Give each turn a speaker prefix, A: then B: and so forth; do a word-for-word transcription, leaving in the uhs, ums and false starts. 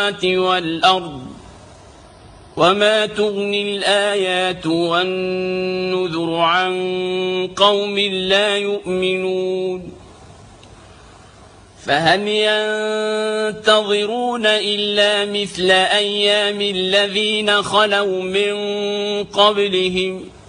A: والأرض وما تغني الآيات والنذر عن قوم لا يؤمنون فهل ينتظرون إلا مثل أيام الذين خلوا من قبلهم